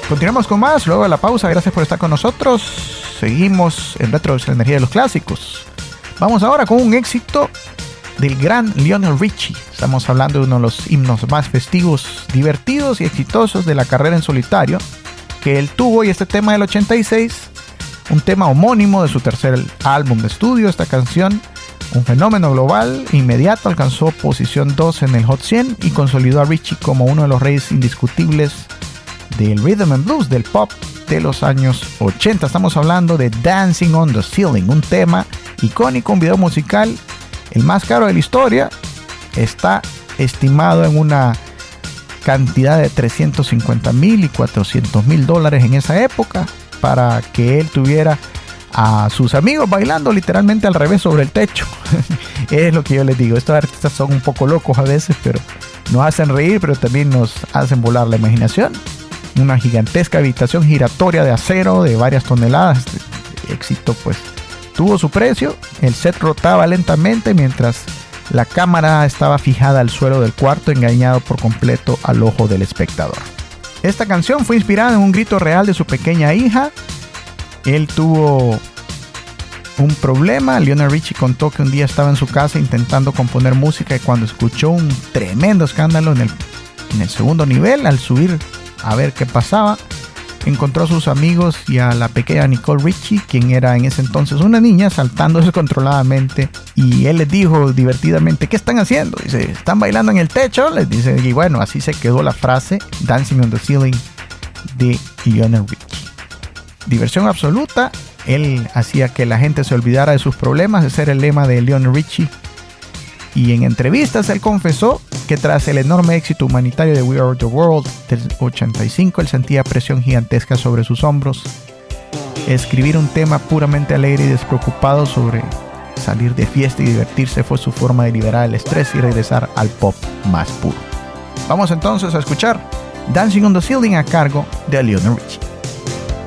Continuamos con más luego de la pausa. Gracias por estar con nosotros. Seguimos en Retro, la energía de los clásicos. Vamos ahora con un éxito del gran Lionel Richie. Estamos hablando de uno de los himnos más festivos, divertidos y exitosos de la carrera en solitario que él tuvo, y este tema del 86, un tema homónimo de su tercer álbum de estudio. Esta canción, un fenómeno global, inmediato alcanzó posición 2 en el Hot 100 y consolidó a Richie como uno de los reyes indiscutibles del rhythm and blues, del pop de los años 80. Estamos hablando de Dancing on the Ceiling, un tema icónico, un video musical, el más caro de la historia. Está estimado en una cantidad de $350,000 y $400,000 en esa época, para que él tuviera a sus amigos bailando literalmente al revés sobre el techo. Es lo que yo les digo, estos artistas son un poco locos a veces, pero nos hacen reír, pero también nos hacen volar la imaginación. Una gigantesca habitación giratoria de acero de varias toneladas. Este éxito pues tuvo su precio. El set rotaba lentamente mientras la cámara estaba fijada al suelo del cuarto, engañado por completo al ojo del espectador. Esta canción fue inspirada en un grito real de su pequeña hija. Él tuvo un problema. Lionel Richie contó que un día estaba en su casa intentando componer música y cuando escuchó un tremendo escándalo en el segundo nivel, al subir a ver qué pasaba, encontró a sus amigos y a la pequeña Nicole Richie, quien era en ese entonces una niña, saltando descontroladamente, y él les dijo divertidamente: ¿qué están haciendo? Dice: ¿están bailando en el techo? Les dice, y bueno, así se quedó la frase Dancing on the Ceiling de Lionel Richie. Diversión absoluta. Él hacía que la gente se olvidara de sus problemas. Ese era el lema de Lionel Richie. Y en entrevistas él confesó que tras el enorme éxito humanitario de We Are the World del 85, él sentía presión gigantesca sobre sus hombros. Escribir un tema puramente alegre y despreocupado sobre salir de fiesta y divertirse fue su forma de liberar el estrés y regresar al pop más puro. Vamos entonces a escuchar Dancing on the Ceiling a cargo de Lionel Richie.